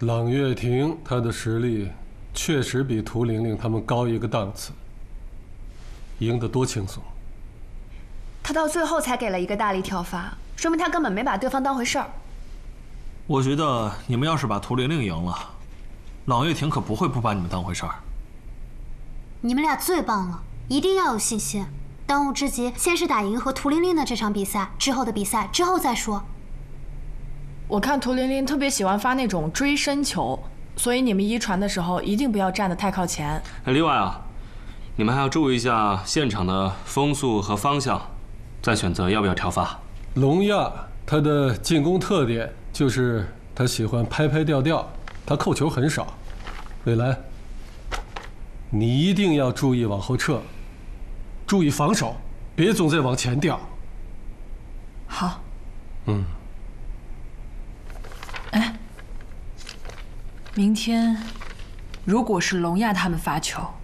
朗月亭他的实力确实比涂玲玲他们高一个档次，赢得多轻松。 他到最后才给了一个大力跳发，说明他根本没把对方当回事儿。 我觉得你们要是把涂玲玲赢了，朗月亭可不会不把你们当回事儿。 你们俩最棒了，一定要有信心。当务之急，先是打赢和涂玲玲的这场比赛，之后的比赛之后再说。 我看涂玲玲特别喜欢发那种追身球，所以你们一传的时候一定不要站得太靠前。 另外啊，你们还要注意一下现场的风速和方向，再选择要不要跳发。 龙亚他的进攻特点就是他喜欢拍拍吊吊，他扣球很少。蔚蓝，你一定要注意往后撤，注意防守，别总在往前掉。 好。 明天，如果是龙亚他们发球，